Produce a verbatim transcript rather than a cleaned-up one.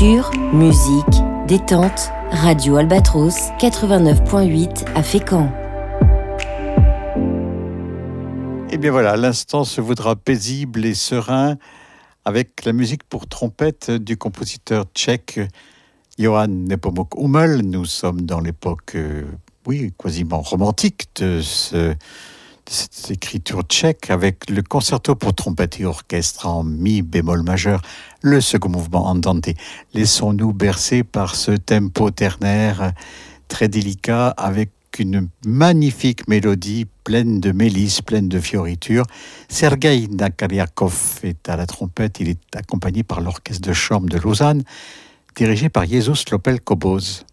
Culture, musique, détente, Radio Albatros quatre-vingt-neuf point huit à Fécamp. Et bien voilà, l'instant se voudra paisible et serein avec la musique pour trompette du compositeur tchèque Johann Nepomuk Hummel. Nous sommes dans l'époque, euh, oui, quasiment romantique de, ce, de cette écriture tchèque avec le concerto pour trompette et orchestre en mi bémol majeur, le second mouvement andante. Laissons-nous bercer par ce tempo ternaire très délicat avec une magnifique mélodie pleine de mélisses, pleine de fioritures. Sergueï Nakariakov est à la trompette. Il est accompagné par l'orchestre de chambre de Lausanne, dirigé par Jesus Lopel Koboz.